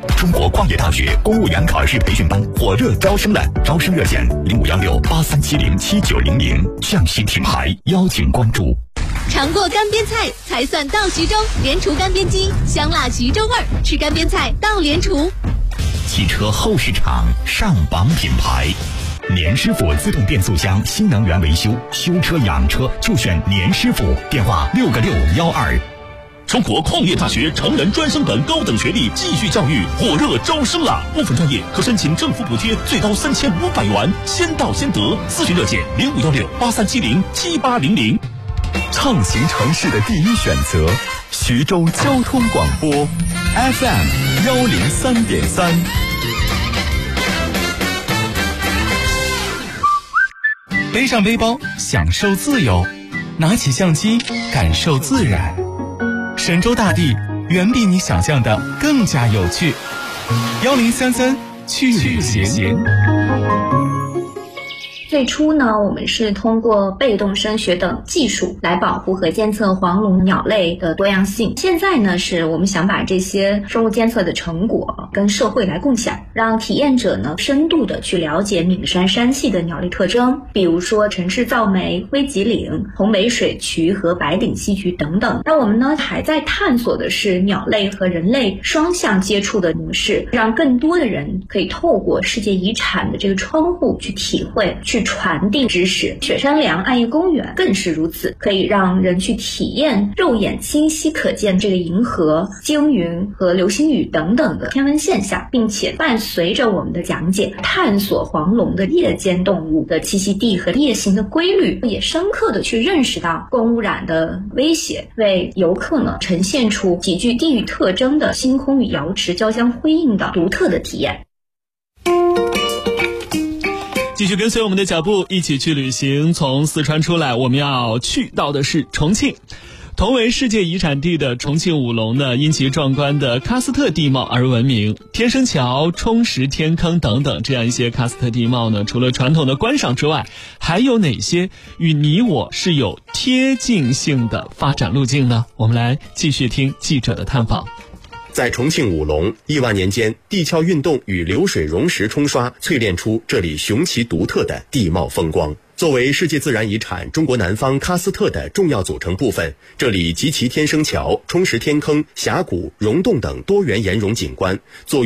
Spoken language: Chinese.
中国矿业大学公务员考试培训班火热招生了，招生热线051683707900，向西品牌邀请关注。 尝过干煸菜才算到徐州，莲厨干煸鸡，香辣徐州味儿，吃干煸菜到莲厨。 汽车后市场上榜品牌，年师傅自动变速箱新能源维修，修车养车就选年师傅，电话6个612。 中国矿业大学成人专升本高等学历继续教育火热招生了，部分专业可申请政府补贴最高3500元，先到先得。咨询热线051683707800。 畅行城市的第一选择，徐州交通广播 FM103.3。 背上背包，享受自由；拿起相机，感受自然。神州大地远比你想象的更加有趣。1033去旅行。 最初呢，我们是通过被动声学等技术来保护和监测黄龙鸟类的多样性。现在呢，是我们想把这些生物监测的成果跟社会来共享，让体验者呢深度的去了解岷山山系的鸟类特征，比如说城市噪鹂、灰脊岭、红尾水渠和白顶溪渠等等。那我们呢还在探索的是鸟类和人类双向接触的模式，让更多的人可以透过世界遗产的这个窗户去体会、去传递知识。雪山梁暗夜公园更是如此，可以让人去体验肉眼清晰可见这个银河、鲸云和流星雨等等的天文现象，并且伴随着我们的讲解，探索黄龙的夜间动物的栖息地和夜行的规律，也深刻的去认识到光污染的威胁，为游客呢呈现出极具地域特征的星空与瑶池交相辉映的独特的体验。 继续跟随我们的脚步，一起去旅行。从四川出来，我们要去到的是重庆。同为世界遗产地的重庆五龙呢，因其壮观的喀斯特地貌而闻名。天生桥、冲石天坑等等这样一些喀斯特地貌呢，除了传统的观赏之外，还有哪些与你我是有贴近性的发展路径呢？我们来继续听记者的探访。 在重庆五龙，亿万年间地壳运动与流水溶石冲刷淬炼出这里雄奇独特的地貌风光。作为世界自然遗产中国南方喀斯特的重要组成部分，这里集其天生桥、冲石天坑、峡谷、溶洞等多元岩溶景观，作